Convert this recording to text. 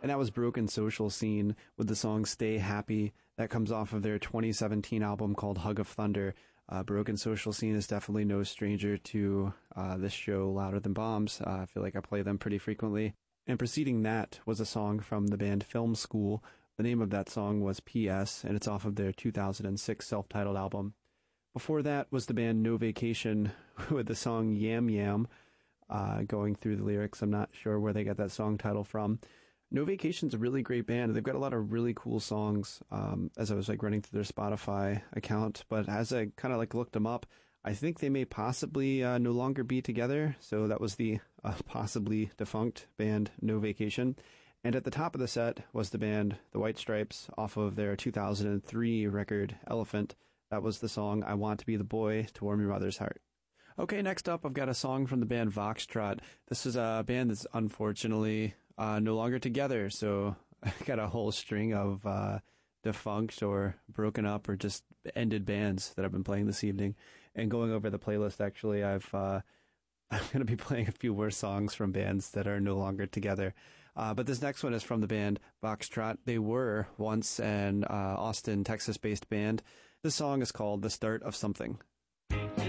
And that was Broken Social Scene with the song Stay Happy. That comes off of their 2017 album called Hug of Thunder. Broken Social Scene is definitely no stranger to this show, Louder Than Bombs. I feel like I play them pretty frequently. And preceding that was a song from the band Film School. The name of that song was P.S., and it's off of their 2006 self-titled album. Before that was the band No Vacation with the song Yam Yam. Going through the lyrics, I'm not sure where they got that song title from. No Vacation's a really great band. They've got a lot of really cool songs, as I was running through their Spotify account. But as I kind of looked them up, I think they may possibly no longer be together. So that was the possibly defunct band No Vacation. And at the top of the set was the band The White Stripes off of their 2003 record Elephant. That was the song I Want to Be the Boy to Warm Your Mother's Heart. Okay, next up I've got a song from the band Voxtrot. This is a band that's unfortunately no longer together. So I got a whole string of defunct or broken up or just ended bands that I've been playing this evening. And going over the playlist, actually, I'm going to be playing a few worse songs from bands that are no longer together. But this next one is from the band Voxtrot. They were once an Austin, Texas-based band. This song is called The Start of Something.